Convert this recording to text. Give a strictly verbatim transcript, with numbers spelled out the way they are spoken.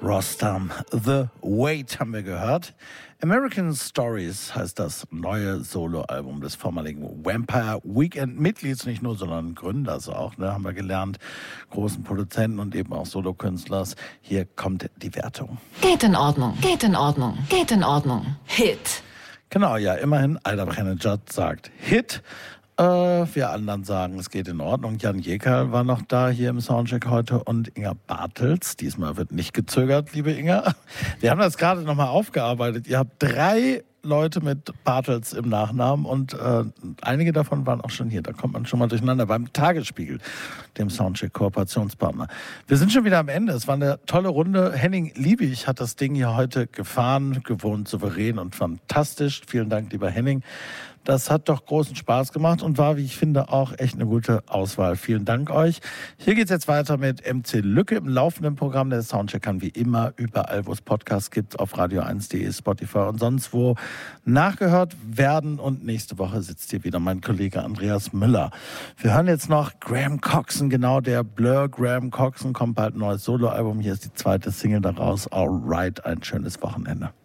Rostam, The Wait haben wir gehört. American Stories heißt das neue Soloalbum des vormaligen Vampire Weekend-Mitglieds, nicht nur, sondern Gründers auch, ne, haben wir gelernt, großen Produzenten und eben auch Solokünstlers. Hier kommt die Wertung. Geht in Ordnung, geht in Ordnung, geht in Ordnung. Hit. Genau, ja, immerhin, Alda Brennerjad sagt Hit. Äh, wir anderen sagen, es geht in Ordnung. Jan Jekerl war noch da hier im Soundcheck heute und Inga Bartels. Diesmal wird nicht gezögert, liebe Inga. Wir haben das gerade nochmal aufgearbeitet. Ihr habt drei Leute mit Bartels im Nachnamen und äh, einige davon waren auch schon hier. Da kommt man schon mal durcheinander beim Tagesspiegel, dem Soundcheck-Kooperationspartner. Wir sind schon wieder am Ende. Es war eine tolle Runde. Henning Liebig hat das Ding hier heute gefahren, gewohnt, souverän und fantastisch. Vielen Dank, lieber Henning. Das hat doch großen Spaß gemacht und war, wie ich finde, auch echt eine gute Auswahl. Vielen Dank euch. Hier geht's jetzt weiter mit M C Lücke im laufenden Programm. Der Soundcheck kann wie immer überall, wo es Podcasts gibt, auf radio eins punkt de, Spotify und sonst wo nachgehört werden. Und nächste Woche sitzt hier wieder mein Kollege Andreas Müller. Wir hören jetzt noch Graham Coxon, genau der Blur. Graham Coxon kommt bald ein neues Soloalbum. Hier ist die zweite Single daraus. Alright, ein schönes Wochenende.